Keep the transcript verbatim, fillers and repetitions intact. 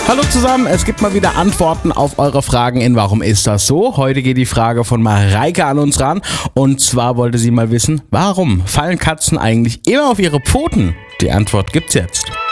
Hallo zusammen, es gibt mal wieder Antworten auf eure Fragen in Warum ist das so? Heute geht die Frage von Mareike an uns ran und zwar wollte sie mal wissen, warum fallen Katzen eigentlich immer auf ihre Pfoten? Die Antwort gibt's jetzt.